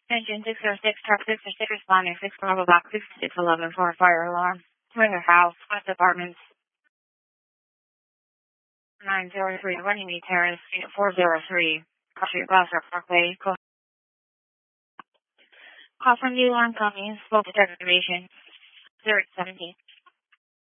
Engine 606, truck 606, responding 6 Bravo Box 6611 for a fire alarm. Swinger House, West Apartments, 903, Runnymede Terrace, Unit 403, Street Gloucester Parkway. Call from the alarm company, smoke detector activation, 017.